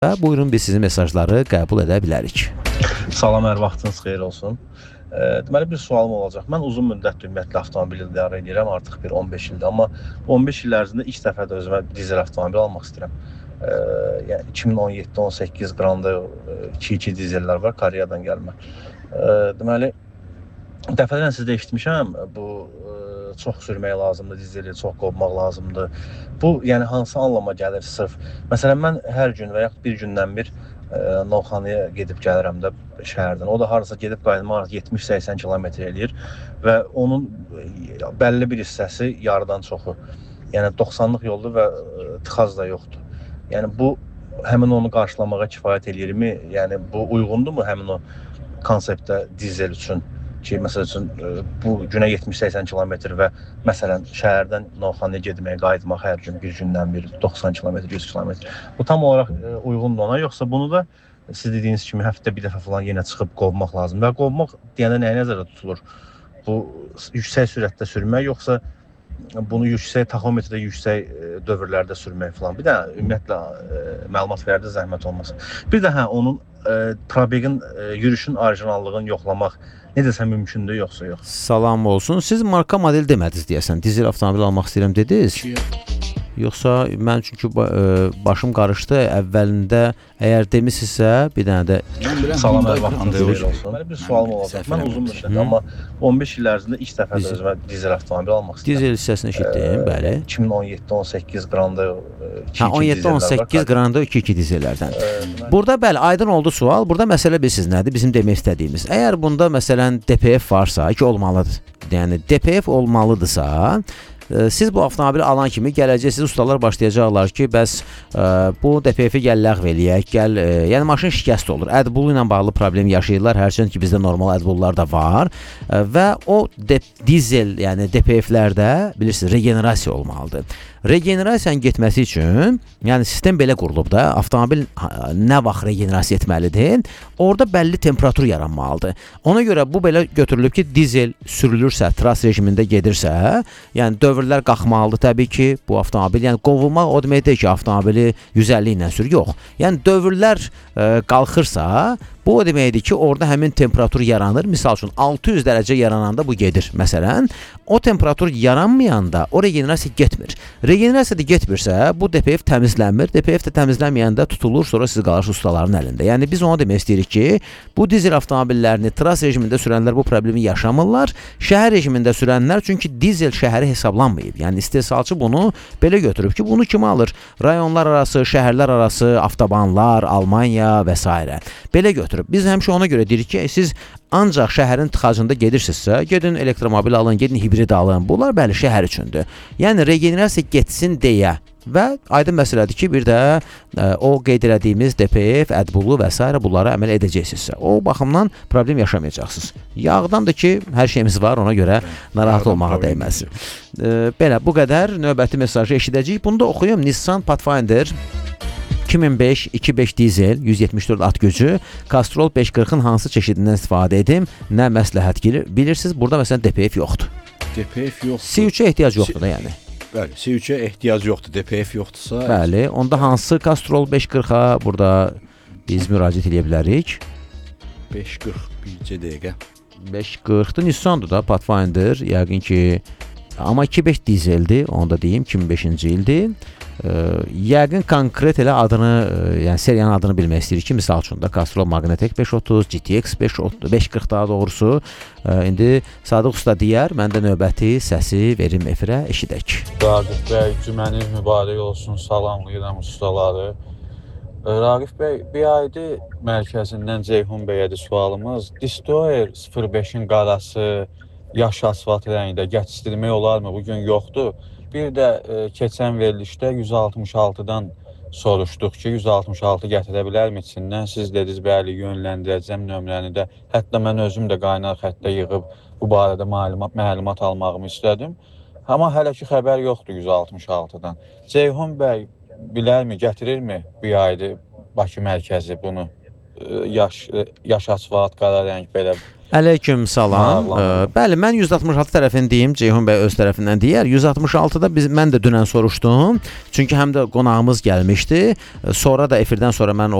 Buyurun, biz sizin mesajları qəbul edə bilərik. Salam, hər vaxtınız xeyir olsun. Deməli, bir sualım olacaq. Mən uzun müddətdir ümumiyyətlə avtomobil idarə edirəm, artıq bir 15 ildir. Amma 15 il ərzində ilk dəfə də özümə dizel avtomobil almaq istəyirəm. Yəni 2017-18 Granda 2.2 dizellər var, Koreyadan gəlmə. Deməli, dəfələrlə sizdə eşitmişəm, bu çox sürmək lazımdır, dizeli çox qovmaq lazımdır. Bu, yəni hansı anlama gəlir sırf? Məsələn, mən hər gün və yaxud bir gündən bir Novxanaya gedib gəlirəm də şəhərdən. O da harasa gedib qayıtmaq 70-80 kilometr eləyir və onun bəlli bir hissəsi yarıdan çoxu. Yəni 90-lıq yoldur və tıxaz da yoxdur. Yəni bu həmin onu qarşılamağa kifayət eləyirmi? Yəni bu uyğundurmu həmin o konseptdə dizel üçün? Ki, məsəl üçün, bu günə 70-80 kilometr və məsələn, şəhərdən Novxanaya gedməyə, qayıtmaq hər gün bir gündən bir 90 kilometr, 100 kilometr. Bu tam olaraq uyğundur ona, yoxsa bunu da siz dediyiniz kimi həftə bir dəfə falan yenə çıxıb qovmaq lazım. Və qovmaq deyəndə nəyə nəzərdə tutulur? Bu yüksək sürətdə sürmək, yoxsa bunu yüksək taxometrdə, yüksək dövrlərdə sürmək falan. Bir də ümumiyyətlə məlumat verdi, zəhmət olmasın. Bir də onun probeqin, yürüşün orijinallığını yoxlamaq ne desem mümkündür, yoxsa yox. Salam olsun. Siz marka model demədiniz deyəsən. Dizel avtomobil almaq istəyirəm dediniz. Yoxsa mən çünki başım qarışdı. Əvvəlində əgər demisinizsə bir dənə də salam, hər vaxtınız xeyir olsun. Mənim bir sualım olacaq. Mən uzun müddət, amma 15 il ərzində ilk dəfə də özümə dizel avtomobil almaq istəyirəm. Dizel hissəsini eşitdim, bəli. 2017-18 Granda 17-18 Granda 2.2 dizellərdən. Burada bəli, aydın oldu sual. Burada məsələ bilirsiniz nədir? Bizim demək istədiyimiz. Əgər bunda məsələn DPF varsa, ki olmalıdır. Yəni DPF olmalıdırsa, siz bu avtomobili alan kimi gələcəksiniz, ustalar başlayacaqlar ki, bəs bu DPF-i gəl ləğv eləyək, yəni maşın şikəst olur. AdBlue ilə bağlı problem yaşayırlar, hərçənd ki bizdə normal AdBlue-lar da var və o dizel, yəni DPF-lərdə bilirsiniz, regenerasiya olmalıdır. Regenerasiyanın getməsi üçün, yəni sistem belə qurulub da, avtomobil nə vaxt regenerasiya etməlidir, orada bəlli temperatur yaranmalıdır. Ona görə bu belə götürülüb ki, dizel sürülürsə, tras rejimində gedirsə, yəni dövrlər qalxmalıdır təbii ki, bu avtomobil, yəni qovulmaq o demək deyil ki, avtomobili 150 ilə sür, yox. Yəni dövrlər qalxırsa, bu o deməkdir ki, orada həmin temperatur yaranır. Misal üçün 600 dərəcə yarananda bu gedir. Məsələn, o temperatur yaranmayanda o regenerasiya getmir. Regenerasiya da getmirsə, bu DPF təmizlənmir. DPF də təmizlənməyəndə tutulur, sonra siz qalırsınız ustaların əlində. Yəni biz ona demək istəyirik ki, bu dizel avtomobillərini tras rejimində sürənlər bu problemi yaşamırlar. Şəhər rejimində sürənlər, çünki dizel şəhəri hesablanmayıb. Yəni istehsalçı bunu belə götürüb ki, bunu kim alır? Rayonlar arası, şəhərlər arası, avtobanlar, Almanya və s. Belə götürüb. Biz həmişə ona görə deyirik ki, siz ancaq şəhərin tıxacında gedirsinizsə, gedin elektromobil alın, gedin hibrid alın. Bunlar bəli şəhər üçündür. Yəni regenerasiya getsin deyə və aydın məsələdir ki, bir də o qeyd elədiyimiz DPF, AdBlue və s. bunlara əməl edəcəksinizsə, o baxımdan problem yaşamayacaqsınız. Yağdandır ki, hər şeyimiz var, ona görə narahat olmağa dəyməz. Belə, bu qədər növbəti mesajı eşidəcəyik. Bunu da oxuyum. Nissan Pathfinder 2005 2.5 dizel 174 at gücü Castrol 540-ın hansı çeşidindən istifadə edim? Nə məsləhət bilirsiniz? Burada məsələn DPF yoxdur. DPF yoxdur. C3-ə ehtiyac yoxdur da yəni. Bəli, C3-ə ehtiyac yoxdur. DPF yoxdursa. Bəli, onda hansı Castrol 540-a burada biz müraciət edə bilərik? 540 bircə dəqiqə. 540-dır, Nissan'dır da Pathfinder, yəqin ki amma 2.5 dizeldir, onu da deyim, 2005-ci ildir. Yəqin konkret elə adını, yəni seriyanın adını bilmək istəyirik ki, misal üçün də Castrol Magnetek 530, GTX 540 daha doğrusu. İndi Sadıq usta deyər, mən də növbəti səsi verim efirə, eşidək. Raqif bəy, cümləniz mübarək olsun, salamlayıram ustaları. Raqif bəy, BID mərkəzindən Ceyhun bəyədir sualımız. Destroyer 05-in qarası, yaş asfalt rəngdə gətirmək olarmı? Bugün yoxdur. Bir də keçən verilişdə 166-dan soruşduq ki, 166 gətirə bilərmi içindən? Siz dediniz, bəli, yönləndirəcəm nömrəni də. Hətta mən özüm də qaynar xəttə yığıb bu barədə məlumat almağımı istədim. Amma hələ ki xəbər yoxdur 166-dan. Ceyhun bəy bilərmi, gətirirmi BID Bakı mərkəzi bunu? Yaş asfalt, qara rəng belə Əleyküm salam. Bəli, mən 166 tərəfini deyim, Ceyhun bəy öz tərəfindən deyər. 166-da mən də dünən soruşdum. Çünki həm də qonağımız gəlmişdi. Sonra da efirdən sonra mən